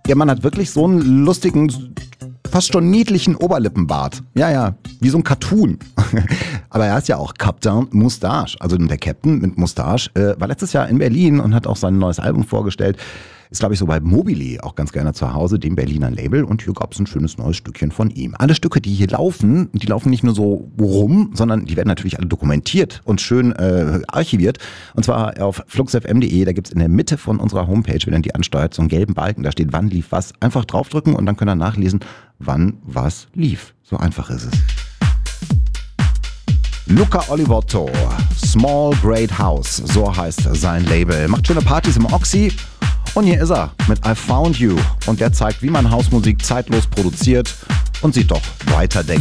Ihr Mann hat wirklich so einen lustigen, fast schon niedlichen Oberlippenbart. Ja, wie so ein Cartoon. Aber er ist ja auch Captain Moustache, also der Captain mit Moustache. War letztes Jahr in Berlin und hat auch sein neues Album vorgestellt. Ist, glaube ich, so bei Mobili auch ganz gerne zu Hause, dem Berliner Label. Und hier gab es ein schönes neues Stückchen von ihm. Alle Stücke, die hier laufen, die laufen nicht nur so rum, sondern die werden natürlich alle dokumentiert und schön archiviert. Und zwar auf fluxfm.de, da gibt es in der Mitte von unserer Homepage, wenn ihr die ansteuert, so einen gelben Balken, da steht, wann lief was. Einfach draufdrücken und dann könnt ihr nachlesen, wann was lief. So einfach ist es. Luca Olivotto, Small Great House, so heißt sein Label. Macht schöne Partys im Oxy. Und hier ist er mit I Found You. Und der zeigt, wie man Hausmusik zeitlos produziert und sie doch weiterdenkt.